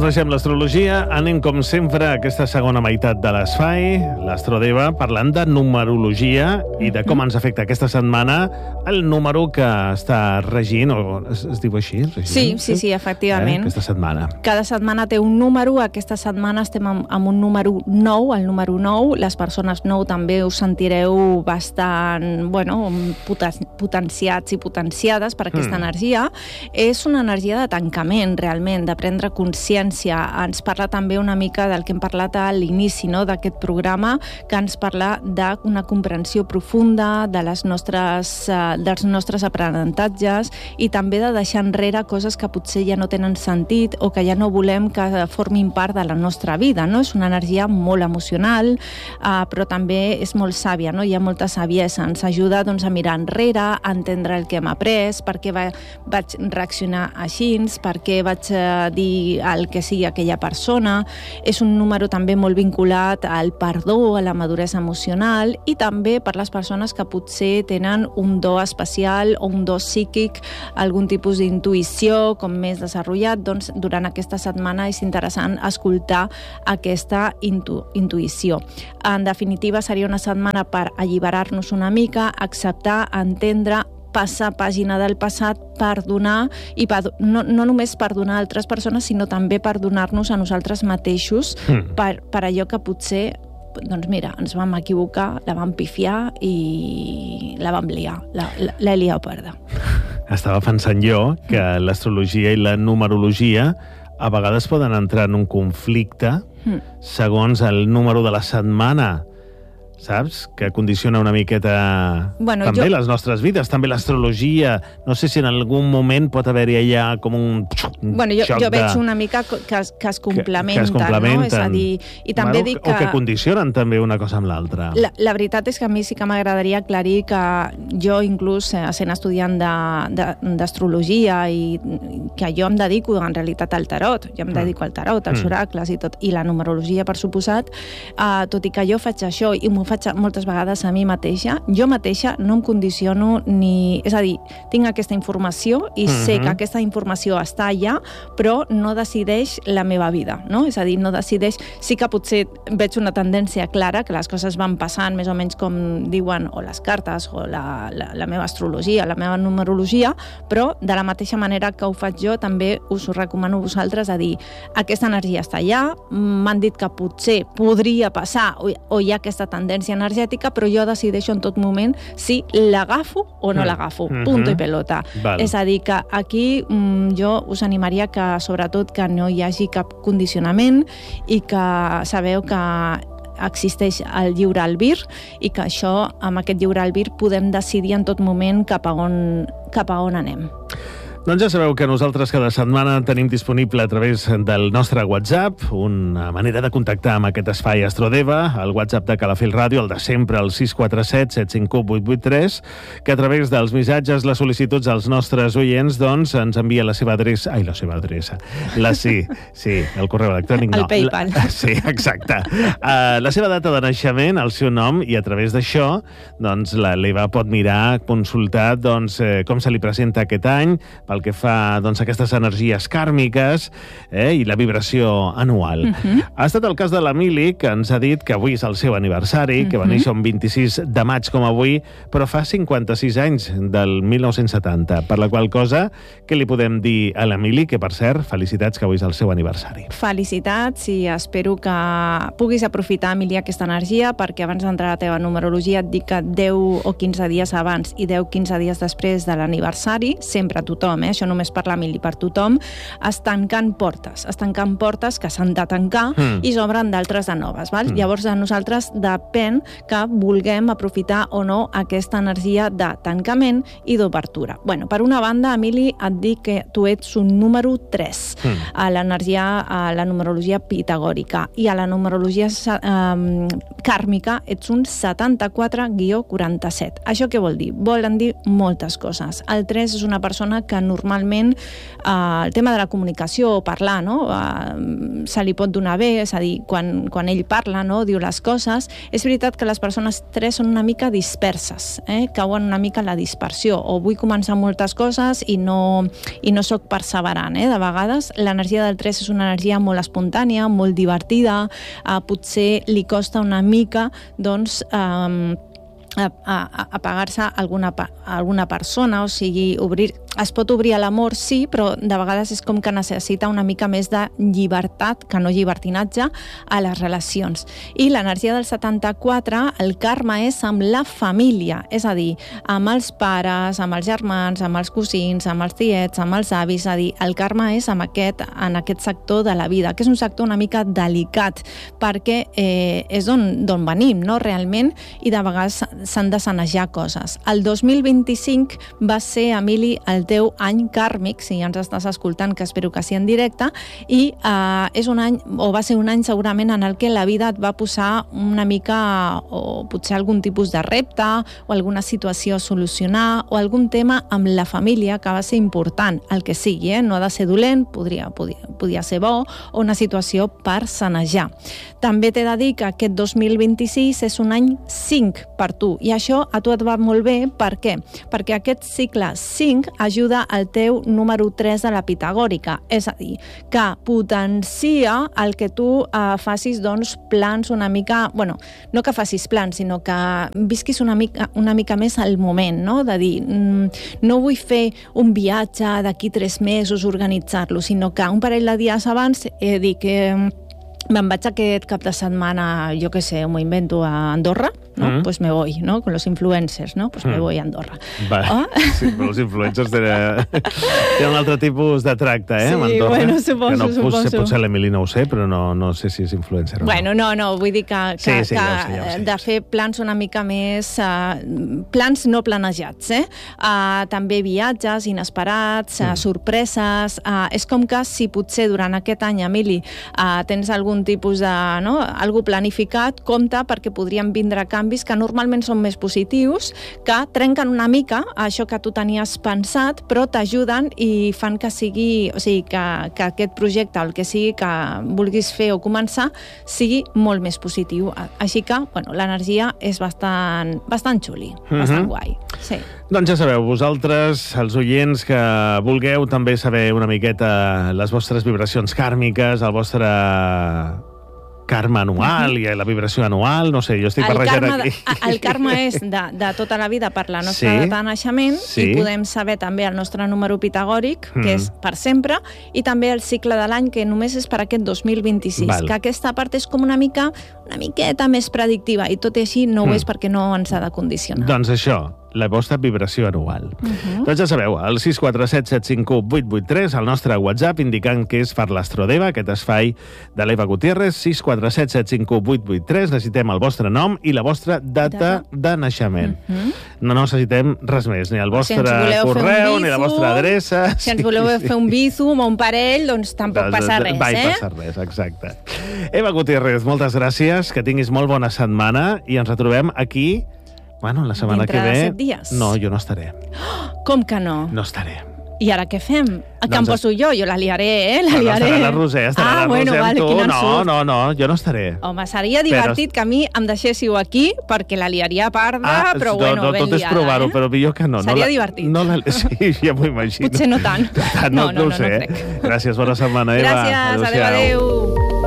refregem l'astrologia. Anem, com sempre, a aquesta segona meitat de l'espai, l'Astrodeva, parlant de numerologia i de com ens afecta aquesta setmana el número que està regint, o es diu així? Regint? Sí, efectivament. Aquesta setmana. Cada setmana té un número. Aquesta setmana estem amb un número 9, el número 9. Les persones 9 també us sentireu bastant, potenciats i potenciades per aquesta energia. És una energia de tancament, realment, de prendre consciència. Ens parla també una mica del que hem parlat a l'inici, no?, d'aquest programa, que ens parla d'una comprensió profunda dels nostres aprenentatges i també de deixar enrere coses que potser ja no tenen sentit o que ja no volem que formin part de la nostra vida, no? És una energia molt emocional, però també és molt sàvia, no? Hi ha molta saviesa. Ens ajuda, doncs, a mirar enrere, a entendre el que hem après, per què vaig reaccionar així, per què vaig dir el que sigui aquella persona. És un número també molt vinculat al perdó, a la maduresa emocional, i també per les persones que potser tenen un do especial o un do psíquic, algun tipus d'intuïció com més desenvolupat, doncs durant aquesta setmana és interessant escoltar aquesta intuïció. En definitiva, seria una setmana per alliberar-nos una mica, acceptar, entendre, passar pàgina del passat, perdonar, i no només perdonar altres persones, sinó també perdonar-nos a nosaltres mateixos per allò que potser, doncs mira, ens vam equivocar, la vam pifiar i la vam liar, l'he liat perda. Estava pensant jo que l'astrologia i la numerologia a vegades poden entrar en un conflicte segons el número de la setmana, saps? Que condiciona una miqueta també les nostres vides, també l'astrologia. No sé si en algun moment pot haver-hi allà com un xoc jo veig una mica que es complementen, no? És a dir, i també dic que... O que condicionen també una cosa amb l'altra. La veritat és que a mi sí que m'agradaria aclarir que jo, inclús sent estudiant d'astrologia, i que jo em dedico en realitat al tarot, jo em dedico al tarot, als oracles i tot, i la numerologia, per suposat, tot i que jo faig això i m'ho faig moltes vegades a mi mateixa, jo mateixa no em condiciono ni... És a dir, tinc aquesta informació i sé que aquesta informació està allà, però no decideix la meva vida, no? És a dir, no decideix... Sí que potser veig una tendència clara, que les coses van passant més o menys com diuen o les cartes o la meva astrologia, la meva numerologia, però de la mateixa manera que ho faig jo, també us ho recomano a vosaltres, a dir, aquesta energia està allà, m'han dit que potser podria passar o hi ha aquesta tendència energètica, però jo decideixo en tot moment si l'agafo o no l'agafo. Punto i pelota. Vale. És a dir, que aquí jo us animaria que, sobretot, que no hi hagi cap condicionament i que sabeu que existeix el lliure albir i que això, amb aquest lliure albir, podem decidir en tot moment cap a on anem. Doncs ja sabeu que nosaltres cada setmana tenim disponible a través del nostre WhatsApp una manera de contactar amb aquest espai Astrodeva, el WhatsApp de Calafell Ràdio, el de sempre, el 647-751-883, que a través dels missatges, les sol·licituds als nostres oients, doncs, ens envia la seva adreça... Ai, la seva adreça. Sí, el correu electrònic no. El PayPal. Sí, exacte. La seva data de naixement, el seu nom, i a través d'això, doncs, l'Eva pot mirar, consultar, doncs, com se li presenta aquest any, pel que fa, doncs, aquestes energies kàrmiques i la vibració anual. Ha estat el cas de l'Emili, que ens ha dit que avui és el seu aniversari, que va néixer un 26 de maig com avui, però fa 56 anys, del 1970. Per la qual cosa, què li podem dir a l'Emili? Que, per cert, felicitats, que avui és el seu aniversari. Felicitats, i espero que puguis aprofitar, Emili, aquesta energia, perquè abans d'entrar a la teva numerologia et dic que 10 o 15 dies abans i 10 o 15 dies després de l'aniversari, sempre tothom, això només per l'Emili, per tothom, es tanquen portes que s'han de tancar i s'obren d'altres de noves. Val? Llavors, a nosaltres depèn que vulguem aprofitar o no aquesta energia de tancament i d'obertura. Bueno, per una banda, Emili, et dic que tu ets un número 3 a la numerologia pitagòrica, i a la numerologia kàrmica ets un 74-47. Això què vol dir? Volen dir moltes coses. El 3 és una persona que normalment el tema de la comunicació o parlar, no? Se li pot donar bé, és a dir, quan ell parla, no? Diu les coses. És veritat que les persones 3 són una mica disperses, cauen una mica en la dispersió, o vull començar moltes coses i no soc perseverant. De vegades l'energia del 3 és una energia molt espontània, molt divertida, potser li costa una mica, doncs, apagar-se alguna persona, o sigui, es pot obrir a l'amor, sí, però de vegades és com que necessita una mica més de llibertat, que no llibertinatge, a les relacions. I l'energia del 74, el karma és amb la família, és a dir, amb els pares, amb els germans, amb els cosins, amb els tiets, amb els avis, és a dir, el karma és en aquest sector de la vida, que és un sector una mica delicat, perquè és d'on venim, no?, realment, i de vegades s'han de sanejar coses. El 2025 va ser, Emili, el teu any kàrmic, si ja ens estàs escoltant, que espero que sí en directe, i és un any, o va ser un any segurament en el que la vida et va posar una mica, o potser algun tipus de repte, o alguna situació a solucionar, o algun tema amb la família que va ser important, el que sigui, no ha de ser dolent, podia ser bo, o una situació per sanejar. També t'he de dir que aquest 2026 és un any 5 per tu, i això a tu et va molt bé. Per què? Perquè aquest cicle 5 ajuda al teu número 3 de la pitagòrica, és a dir, que potencia el que tu facis, doncs, plans una mica, bueno, no que facis plans, sinó que visquis una mica més al moment, no? De dir, no vull fer un viatge d'aquí 3 mesos, organitzar-lo, sinó que un parell de dies abans he dit que me'n vaig aquest cap de setmana, jo què sé, m'ho invento, a Andorra, ¿no? Pues me voy, ¿no? Con los influencers, ¿no? Pues me voy a Andorra. Sí, però els influencers tenen un altre tipus de tracte, Sí, amb Andorra. Bueno, suposo. Potser l'Emili no ho sé, però no sé si és influencer o no. Bueno, no, vull dir que ja ho sé. De fer plans una mica més... plans no planejats, també viatges inesperats, sorpreses... és com que si potser durant aquest any, Emili, tens algun tipus de... algú planificat, compte, perquè podrien vindre canvis que normalment són més positius, que trenquen una mica això que tu tenies pensat, però t'ajuden i fan que sigui... O sigui, que aquest projecte, el que sigui que vulguis fer o començar, sigui molt més positiu. Així que, bueno, l'energia és bastant xuli, bastant guai. Sí. Doncs ja sabeu, vosaltres, els oients que vulgueu també saber una miqueta les vostres vibracions kàrmiques, el vostre karma anual i la vibració anual, no sé, jo estic barrejant aquí. El karma és de tota la vida per la nostra data de naixement, i podem saber també el nostre número pitagòric, que és per sempre, i també el cicle de l'any, que només és per aquest 2026, que aquesta part és com una miqueta més predictiva, i tot i així no ho és perquè no ens ha de condicionar. Doncs això, la vostra vibració anual. Doncs ja sabeu, el 647-751-883, el nostre WhatsApp, indicant que és per l'Astrodeva, aquest espai de l'Eva Gutiérrez, 647-751-883, necessitem el vostre nom i la vostra data de naixement. No necessitem res més, ni el vostre correu, ni la vostra adreça... Si ens voleu fer un bizum o un parell, doncs tampoc passa res, passa res, exacte. Eva Gutiérrez, moltes gràcies, que tinguis molt bona setmana, i ens retrobem aquí... Bueno, la setmana que ve... Dintre de 7 dies. No, jo no estaré. Com que no? No estaré. I ara què fem? Que em poso jo la liaré, la liaré. Estarà la Roser, amb tu. No, jo no estaré. Home, seria divertit que a mi em deixéssiu aquí, perquè la liaria parda, però bueno, ben liada. Tot és provar-ho, però millor que no. Seria divertit. Sí, ja m'ho imagino. Potser no tant. No ho sé. No crec. Gràcies, bona setmana, Eva. Gràcies, adéu.